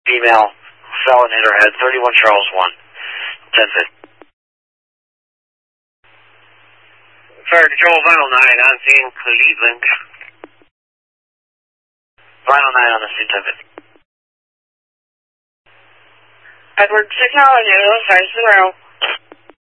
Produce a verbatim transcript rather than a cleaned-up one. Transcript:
Female fell and hit her head. thirty-one Charles one. ten fifty. Fire Control, Vinyl nine on scene, Cleveland. Vinyl nine on the scene, ten fifty. Edward six Avenue, five zero.